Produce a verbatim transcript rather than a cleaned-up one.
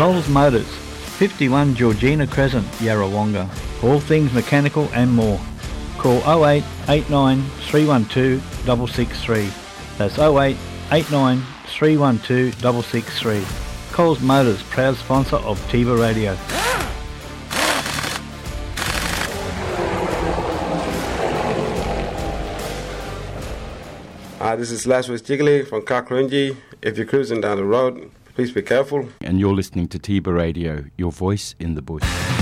Coles Motors, fifty-one Georgina Crescent, Yarrawonga. All things mechanical and more. Call oh eight eight nine three one two six six three. That's oh eight eight nine three one two six six three. Coles Motors, proud sponsor of Tiva Radio. Hi, this is Lazarus Jiggly from Kakurunji. If you're cruising down the road, please be careful. And you're listening to Tiva Radio, your voice in the bush.